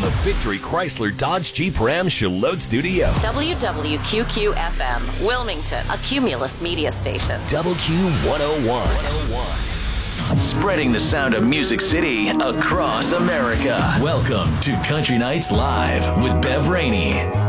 the Victory Chrysler Dodge Jeep Ram Charlotte Studio. WWQQ-FM, Wilmington, a Cumulus media station. WQ101. Spreading the sound of Music City across America. Welcome to Country Nights Live with Bev Rainey.